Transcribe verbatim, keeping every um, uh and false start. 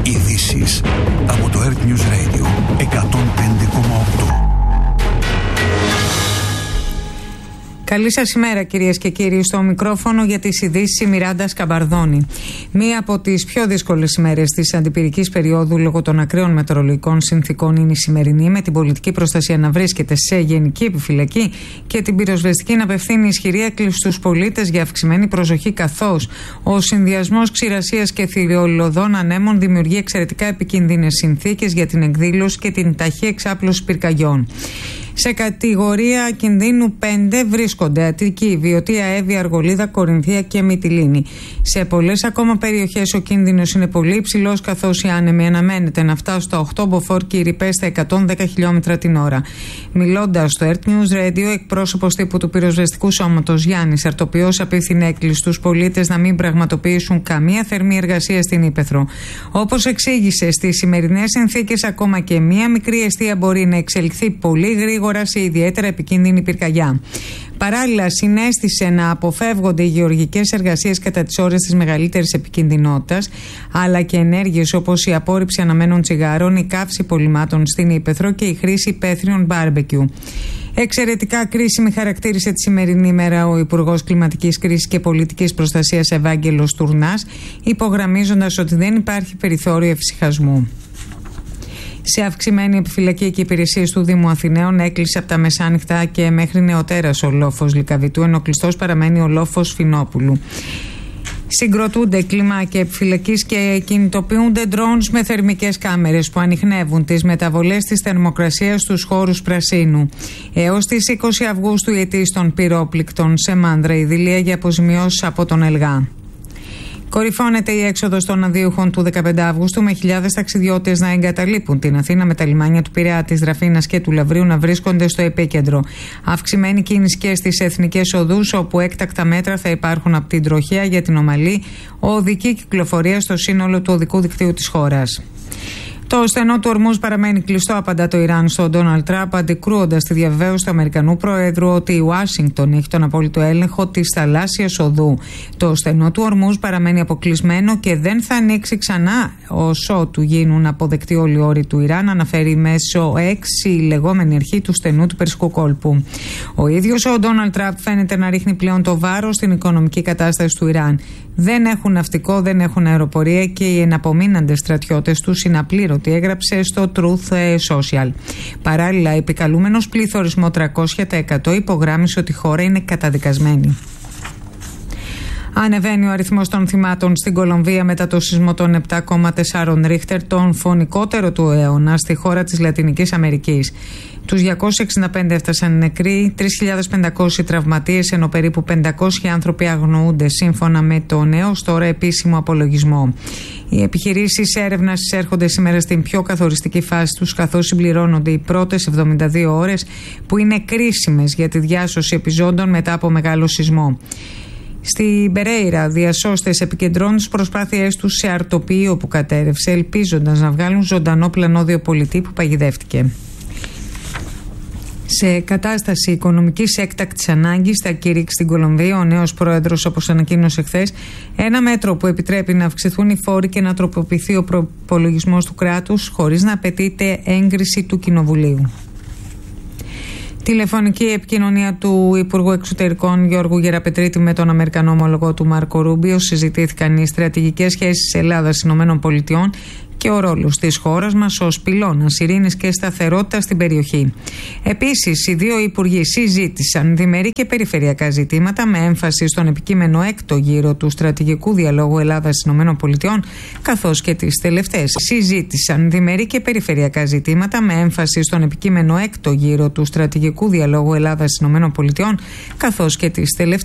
Ειδήσεις από το Earth News Radio εκατόν πέντε κόμμα οκτώ. Καλή σας ημέρα, κυρίες και κύριοι. Στο μικρόφωνο για τις ειδήσεις η Μιράντα Σκαμπαρδόνη. Μία από τις πιο δύσκολες ημέρες της αντιπυρικής περίοδου λόγω των ακραίων μετεωρολογικών συνθήκων είναι η σημερινή, με την πολιτική προστασία να βρίσκεται σε γενική επιφυλακή και την πυροσβεστική να απευθύνει ισχυρή έκκληση στους πολίτες για αυξημένη προσοχή, καθώς ο συνδυασμός ξηρασίας και θηριολοδών ανέμων δημιουργεί εξαιρετικά επικίνδυνες συνθήκες για την εκδήλωση και την ταχύ εξάπλωση πυρκαγιών. Σε κατηγορία κινδύνου πέντε βρίσκονται Αττική, Βιωτία, Εύβοια, Αργολίδα, Κορινθία και Μυτιλήνη. Σε πολλές ακόμα περιοχές ο κίνδυνος είναι πολύ υψηλός, καθώς η άνεμη αναμένεται να φτάσει στα οκτώ μποφόρ και οι ρηπές στα εκατόν δέκα χιλιόμετρα την ώρα. Μιλώντας στο Earth News Radio, εκπρόσωπος τύπου του πυροσβεστικού σώματος Γιάννης Αρτοπιός απίθυνε έκκληση στους πολίτες να μην πραγματοποιήσουν καμία θερμή εργασία στην ύπαιθρο. Όπως εξήγησε, στις σημερινές συνθήκες ακόμα και μία μικρή αιστεία μπορεί να εξελιχθεί πολύ γρήγορα σε ιδιαίτερα επικίνδυνη πυρκαγιά. Παράλληλα, συνέστησε να αποφεύγονται οι γεωργικές εργασίες κατά τις ώρες της μεγαλύτερης επικινδυνότητας, αλλά και ενέργειες όπως η απόρριψη αναμένων τσιγάρων, η καύση πολυμάτων στην ύπαιθρο και η χρήση υπαίθριων μπάρμπεκιου. Εξαιρετικά κρίσιμη χαρακτήρισε τη σημερινή ημέρα ο Υπουργός Κλιματικής Κρίσης και Πολιτικής Προστασίας Ευάγγελος Τουρνάς, υπογραμμίζοντας ότι δεν υπάρχει περιθώριο εφησυχασμού. Σε αυξημένη επιφυλακή και υπηρεσίες του Δήμου Αθηναίων έκλεισε από τα μεσάνυχτα και μέχρι νεοτέρας ο λόφος Λυκαβητού, ενώ κλειστός παραμένει ο λόφος Φινόπουλου. Συγκροτούνται κλιμάκια επιφυλακής και κινητοποιούνται drones με θερμικές κάμερες που ανιχνεύουν τις μεταβολές της θερμοκρασίας στους χώρους πρασίνου. Έως τις είκοσι Αυγούστου η αιτής των πυρόπληκτων σε Μάνδρα, η δηλία για αποζημιώσεις από τον ΕΛΓΑ. Κορυφώνεται η έξοδος των αδίουχων του δεκαπέντε Αυγούστου, με χιλιάδες ταξιδιώτες να εγκαταλείπουν την Αθήνα, με τα λιμάνια του Πειραιά, της Δραφήνας και του Λαβρίου να βρίσκονται στο επίκεντρο. Αυξημένη κίνηση και στις εθνικές οδούς, όπου έκτακτα μέτρα θα υπάρχουν από την τροχέα για την ομαλή οδική κυκλοφορία στο σύνολο του οδικού δικτύου της χώρας. Το στενό του Ορμούζ παραμένει κλειστό, απαντά το Ιράν στον Ντόναλντ Τραμπ, αντικρούοντας τη διαβεβαίωση του Αμερικανού Προέδρου ότι η Ουάσιγκτον έχει τον απόλυτο έλεγχο της θαλάσσιας οδού. Το στενό του Ορμούζ παραμένει αποκλεισμένο και δεν θα ανοίξει ξανά όσο του γίνουν αποδεκτοί όλοι οι όροι του Ιράν, αναφέρει μέσω έξι η λεγόμενη αρχή του στενού του Περσικού κόλπου. Ο ίδιος ο Ντόναλντ Τραμπ φαίνεται να ρίχνει πλέον το βάρος στην οικονομική κατάσταση του Ιράν. Δεν έχουν ναυτικό, δεν έχουν αεροπορία και οι εναπομείναντες στρατιώτες τους είναι απλήρωτοι, έγραψε στο Truth Social. Παράλληλα, επικαλούμενος πληθωρισμό τριακόσια τοις εκατό υπογράμμισε ότι η χώρα είναι καταδικασμένη. Ανεβαίνει ο αριθμός των θυμάτων στην Κολομβία μετά το σεισμό των επτά κόμμα τέσσερα Ρίχτερ, τον φωνικότερο του αιώνα στη χώρα της Λατινικής Αμερικής. Τους διακόσιους εξήντα πέντε έφτασαν νεκροί, τρεις χιλιάδες πεντακόσιοι τραυματίες, ενώ περίπου πεντακόσιοι άνθρωποι αγνοούνται, σύμφωνα με το νέο τώρα επίσημο απολογισμό. Οι επιχειρήσεις έρευνας εισέρχονται σήμερα στην πιο καθοριστική φάση τους, καθώς συμπληρώνονται οι πρώτες εβδομήντα δύο ώρες που είναι κρίσιμες για τη διάσωση επιζώντων μετά από μεγάλο σεισμό. Στην Περέιρα, διασώστες επικεντρώνουν τις προσπάθειές τους σε αρτοποιείο που κατέρευσε, ελπίζοντας να βγάλουν ζωντανό πλανόδιο πολιτή που παγιδεύτηκε. Σε κατάσταση οικονομικής έκτακτης ανάγκης θα κηρύξει στην Κολομβία ο νέος πρόεδρος, όπως ανακοίνωσε χθες, ένα μέτρο που επιτρέπει να αυξηθούν οι φόροι και να τροποποιηθεί ο προϋπολογισμός του κράτους χωρίς να απαιτείται έγκριση του Κοινοβουλίου. Τηλεφωνική επικοινωνία του Υπουργού Εξωτερικών Γιώργου Γεραπετρίτη με τον Αμερικανό ομολογό του Μάρκο Ρούμπιο. Συζητήθηκαν οι στρατηγικές σχέσεις Ελλάδας-ΗΠΑ και ο ρόλος της χώρας μας ως πυλώνας ειρήνης και σταθερότητας στην περιοχή. Επίσης, οι δύο υπουργοί συζήτησαν διμερεί και περιφερειακά ζητήματα με έμφαση στον επικείμενο έκτο γύρο του στρατηγικού διαλόγου Ελλάδας-ΗΠΑ, καθώς και τις τελευταίες. Συζήτησαν διμερεί και περιφερειακά ζητήματα με έμφαση στον επικείμενο έκτο γύρο του στρατηγικού διαλόγου Ελλάδας-ΗΠΑ, καθώς και τις τελευταίες.